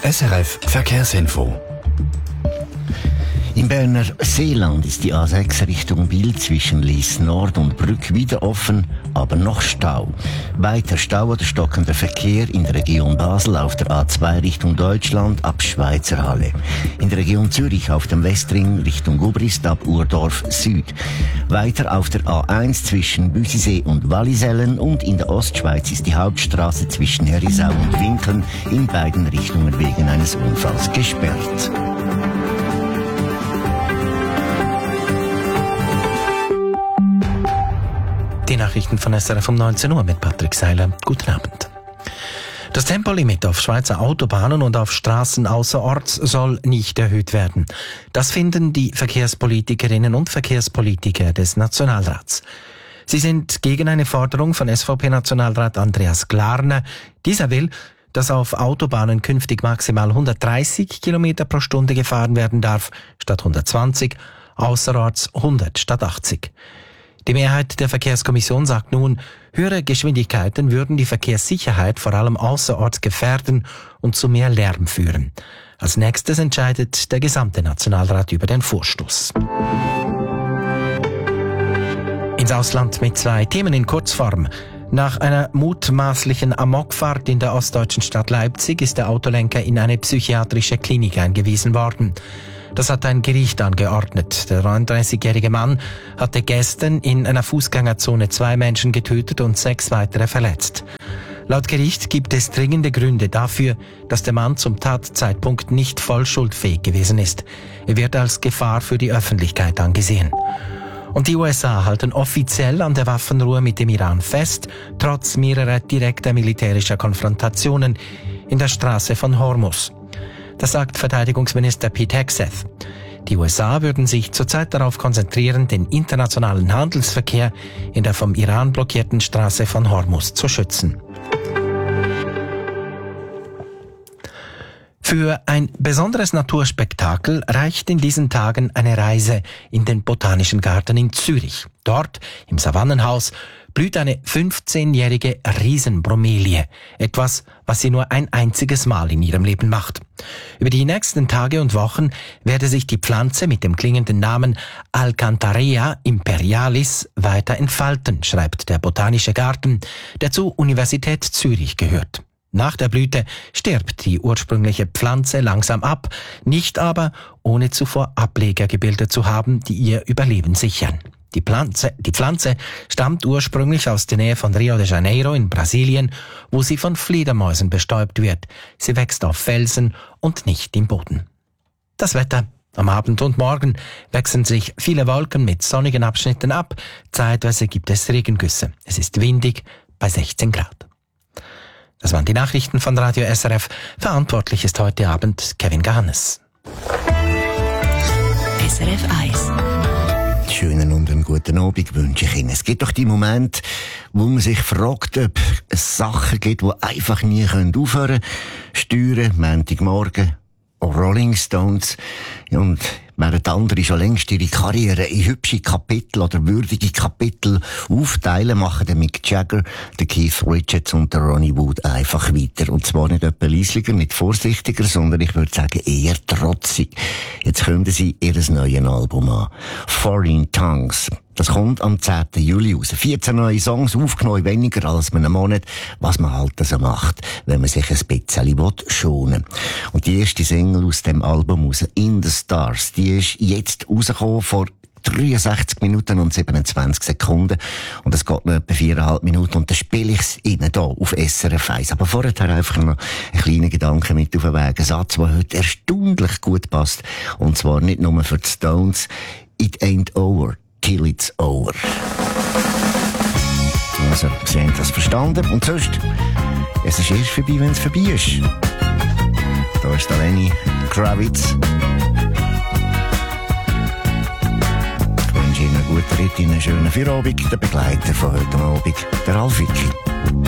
SRF Verkehrsinfo. Im Berner Seeland ist die A6 Richtung Biel zwischen Lies Nord und Brück wieder offen, aber noch Stau. Weiter Stau oder stockender Verkehr in der Region Basel auf der A2 Richtung Deutschland ab Schweizerhalle. In der Region Zürich auf dem Westring Richtung Gubrist ab Urdorf Süd. Weiter auf der A1 zwischen Büsisee und Wallisellen und in der Ostschweiz ist die Hauptstraße zwischen Herisau und Winkeln in beiden Richtungen wegen eines Unfalls gesperrt. Die Nachrichten von SRF um 19 Uhr mit Patrick Seiler. Guten Abend. Das Tempolimit auf Schweizer Autobahnen und auf Straßen außerorts soll nicht erhöht werden. Das finden die Verkehrspolitikerinnen und Verkehrspolitiker des Nationalrats. Sie sind gegen eine Forderung von SVP-Nationalrat Andreas Glarner. Dieser will, dass auf Autobahnen künftig maximal 130 Kilometer pro Stunde gefahren werden darf, statt 120, außerorts 100 statt 80. Die Mehrheit der Verkehrskommission sagt nun, höhere Geschwindigkeiten würden die Verkehrssicherheit vor allem außerorts gefährden und zu mehr Lärm führen. Als nächstes entscheidet der gesamte Nationalrat über den Vorstoß. Ins Ausland mit 2 Themen in Kurzform. Nach einer mutmaßlichen Amokfahrt in der ostdeutschen Stadt Leipzig ist der Autolenker in eine psychiatrische Klinik eingewiesen worden. Das hat ein Gericht angeordnet. Der 39-jährige Mann hatte gestern in einer Fußgängerzone 2 Menschen getötet und 6 weitere verletzt. Laut Gericht gibt es dringende Gründe dafür, dass der Mann zum Tatzeitpunkt nicht voll schuldfähig gewesen ist. Er wird als Gefahr für die Öffentlichkeit angesehen. Und die USA halten offiziell an der Waffenruhe mit dem Iran fest, trotz mehrerer direkter militärischer Konfrontationen in der Straße von Hormuz. Das sagt Verteidigungsminister Pete Hegseth. Die USA würden sich zurzeit darauf konzentrieren, den internationalen Handelsverkehr in der vom Iran blockierten Straße von Hormuz zu schützen. Für ein besonderes Naturspektakel reicht in diesen Tagen eine Reise in den Botanischen Garten in Zürich. Dort, im Savannenhaus, blüht eine 15-jährige Riesenbromelie. Etwas, was sie nur ein einziges Mal in ihrem Leben macht. Über die nächsten Tage und Wochen werde sich die Pflanze mit dem klingenden Namen Alcantarea imperialis weiter entfalten, schreibt der Botanische Garten, der zur Universität Zürich gehört. Nach der Blüte stirbt die ursprüngliche Pflanze langsam ab, nicht aber, ohne zuvor Ableger gebildet zu haben, die ihr Überleben sichern. Die Pflanze stammt ursprünglich aus der Nähe von Rio de Janeiro in Brasilien, wo sie von Fledermäusen bestäubt wird. Sie wächst auf Felsen und nicht im Boden. Das Wetter. Am Abend und Morgen wechseln sich viele Wolken mit sonnigen Abschnitten ab. Zeitweise gibt es Regengüsse. Es ist windig bei 16 Grad. Das waren die Nachrichten von Radio SRF. Verantwortlich ist heute Abend Kevin Gahannes. SRF 1. Schönen und einen guten Abend wünsche ich Ihnen. Es gibt doch die Momente, wo man sich fragt, ob es Sachen gibt, die einfach nie aufhören können. Steuern, Montagmorgen, Rolling Stones und während andere schon längst ihre Karriere in hübsche Kapitel oder würdige Kapitel aufteilen, machen der Mick Jagger, der Keith Richards und der Ronnie Wood einfach weiter. Und zwar nicht etwa leislicher, nicht vorsichtiger, sondern ich würde sagen eher trotzig. Jetzt kündigen sie ihr neues Album an. Foreign Tongues. Das kommt am 10. Juli raus. 14 neue Songs, aufgenommen weniger als einen Monat, was man halt so macht, wenn man sich ein bisschen schonen will. Und die erste Single aus dem Album raus, In the Stars, die ist jetzt rausgekommen vor 63 Minuten und 27 Sekunden. Und es geht noch etwa 4,5 Minuten. Und dann spiele ich es Ihnen hier auf SRF 1. Aber vorher einfach noch einen kleinen Gedanken mit auf den Weg. Ein Satz, der heute erstaunlich gut passt. Und zwar nicht nur für die Stones. It ain't over till it's over. Also, Sie haben das verstanden. Und sonst, es ist erst vorbei, wenn es vorbei ist. Da ist Lenny Kravitz. Ich wünsche Ihnen einen guten Ritt, einen schönen Feierabend. Der Begleiter von heute Abend, der Ralf Wicki.